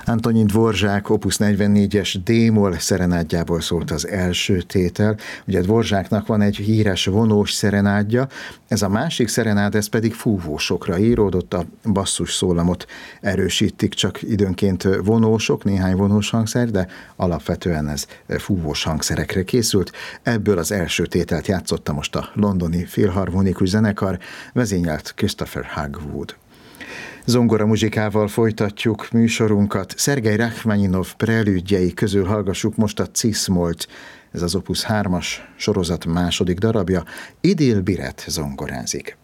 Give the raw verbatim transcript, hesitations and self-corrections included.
Antonin Dvořák opus negyvennégyes D-moll szerenádjából szólt az első tétel. Ugye Dvořáknak van egy híres vonós szerenádja, ez a másik szerenád, ez pedig fúvósokra íródott, a basszus szólamot erősítik, csak időnként vonósok, néhány vonós hangszer, de alapvetően ez fúvós hangszerekre készült. Ebből az első tételt játszotta most a londoni filharmonikus zenekar, vezényelt Christopher Hogwood. Zongora muzsikával folytatjuk műsorunkat. Szergej Rachmaninov prelűdjei közül hallgassuk most a Cis-mollt. Ez az opus hármas sorozat második darabja. Idil Biret zongorázik.